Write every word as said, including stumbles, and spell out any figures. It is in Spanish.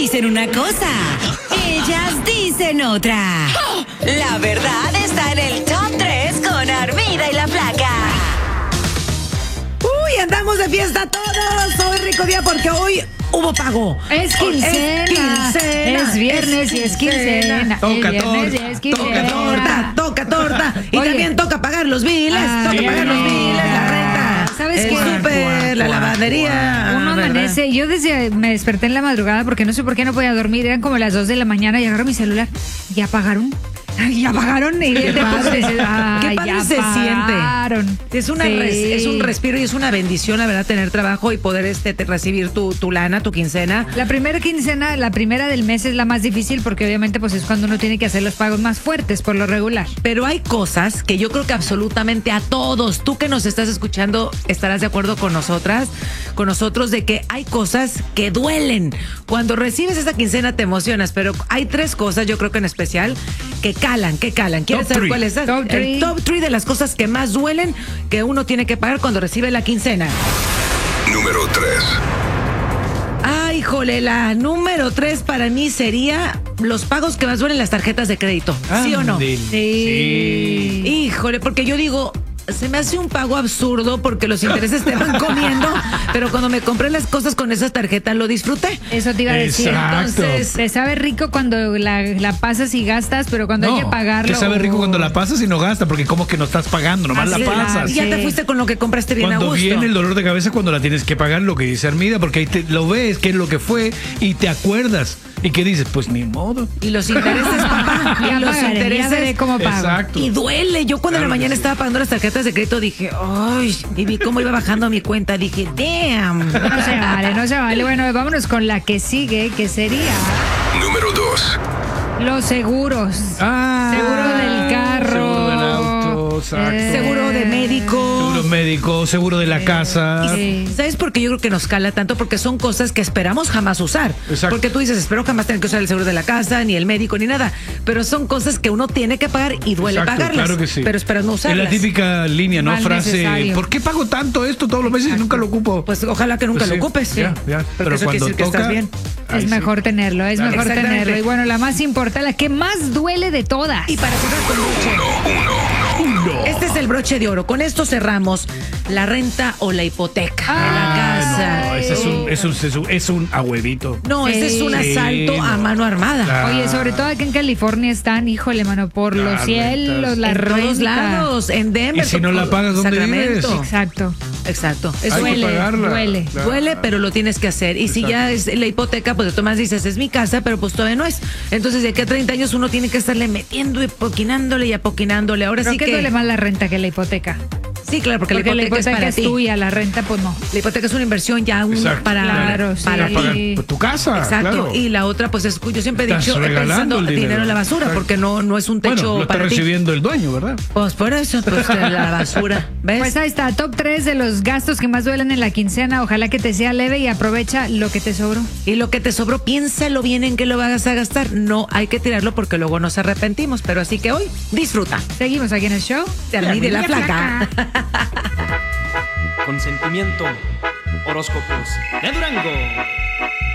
dicen una cosa, ellas dicen otra. La verdad está en el top tres con Armida y la Flaca. Uy, andamos de fiesta todos. Hoy rico día porque hoy hubo pago. Es quincena. Es quincena. Es viernes y es quincena. Toca Es viernes y torta, es quincena. Toca torta, toca torta. Y Oye. también toca pagar los biles. Ah, toca pagar los bueno. biles, la renta. ¿Sabes el qué? súper, la Cuac, lavandería. Uno ¿verdad? amanece, yo desde me desperté en la madrugada porque no sé por qué no podía dormir, eran como las dos de la mañana y agarro mi celular. ¿Ya apagaron? ¿Ya apagaron? Y Qué de pronto padre. dices, "Ah, Qué padre ya se pagaron". siente. Es, una Sí. res- es un respiro y es una bendición, la verdad, tener trabajo y poder este, te- recibir tu, tu lana, tu quincena. La primera quincena, la primera del mes es la más difícil porque obviamente pues es cuando uno tiene que hacer los pagos más fuertes por lo regular. Pero hay cosas que yo creo que absolutamente a todos, tú que nos estás escuchando, estarás de acuerdo con nosotras, con nosotros, de que hay cosas que duelen. Cuando recibes esa quincena te emocionas, pero hay tres cosas, yo creo que en especial, que calan, que calan. ¿Quieres Top saber three. cuál es? Top El three. top tres de las cosas que más duelen que uno tiene que pagar cuando recibe la quincena. Número tres. Ay, híjole, la número tres para mí sería los pagos que más duelen, las tarjetas de crédito. ¿Sí o no? Ándele. Sí. Híjole, porque yo digo, se me hace un pago absurdo porque los intereses te van comiendo, pero cuando me compré las cosas con esas tarjetas lo disfruté. Eso te iba a decir. Exacto. Entonces, te sabe rico cuando la, la pasas y gastas, pero cuando hay que pagarlo. que sabe rico oh. cuando la pasas y no gasta, porque como que no estás pagando, nomás Así la es, pasas. Y ya te Sí. fuiste con lo que compraste bien Cuando a gusto. viene el dolor de cabeza cuando la tienes que pagar, lo que dice Armida, porque ahí te, lo ves, qué es lo que fue, y te acuerdas. ¿Y qué dices? Pues ni modo. Y los intereses, papá. Ya y los pagaré, ya intereses. veré cómo pago. Exacto. Y duele. Yo cuando en la Claro que mañana sí. estaba pagando las tarjetas de crédito dije, ¡ay! Y vi cómo iba bajando mi cuenta. Dije, ¡damn! No se vale, no se vale. Bueno, vámonos con la que sigue, que sería Número dos. los seguros. Ah, Seguro del carro. Seguro del auto, exacto. Eh, Seguro de médico. Seguro médico, seguro de la casa. Sí. ¿Sabes por qué yo creo que nos cala tanto? Porque son cosas que esperamos jamás usar. Exacto. Porque tú dices, espero jamás tener que usar el seguro de la casa, ni el médico, ni nada. Pero son cosas que uno tiene que pagar y duele Exacto, pagarlas. claro que sí. Pero esperas no Es usarlas. la típica línea, ¿no? Mal Frase, necesario. ¿por qué pago tanto esto todos los meses y nunca lo ocupo? Pues ojalá que nunca Pues lo sí, ocupes. ya, ya. Porque Pero eso quiere cuando decir que toca, estás bien. ahí Es sí. mejor tenerlo, es Claro. mejor Exactamente. tenerlo. Y bueno, la más importante, la que más duele de todas. Y para cerrar con broche. Este es el broche de oro. Con esto cerramos la renta o la hipoteca de la Ah, casa. no, ese es un, es un, es un, es un a huevito. No, este es un Sí. asalto a no. mano armada. Claro. Oye, sobre todo aquí en California están, híjole, mano, por Las los cielos, rentas. la En todos renta. lados, en Denver. Y si no la pagas, ¿dónde Sacramento. vives? Exacto. Exacto. Hay que duele, pagarla. duele. Claro. Duele, pero lo tienes que hacer. Y si Exacto. ya es la hipoteca, pues de tomas dices, es mi casa, pero pues todavía no es. Entonces, de aquí a treinta años uno tiene que estarle metiendo y poquinándole y apoquinándole. Ahora Creo sí que, que... duele más la renta que la hipoteca. Sí, claro, porque, Porque la hipoteca, es para ti. tuya, la renta, pues no. La hipoteca es una inversión ya un- Exacto. para, Claro, sí. para Para pagar Sí. tu casa. Exacto. Claro. Y la otra, pues es, yo siempre he Estás dicho, regalando pensando el dinero. dinero. en la basura, Exacto. porque no, no es un techo Bueno, lo está para ti. recibiendo el dueño, ¿verdad? Pues por eso, pues de la basura. ¿Ves? Pues ahí está, top tres de los gastos que más duelen en la quincena. Ojalá que te sea leve y aprovecha lo que te sobró. Y lo que te sobró, piénsalo bien en qué lo vas a gastar. No hay que tirarlo porque luego nos arrepentimos. Pero así que hoy, disfruta. Seguimos aquí en el show. Te armide la flaca. Consentimiento. Horóscopos de Durango.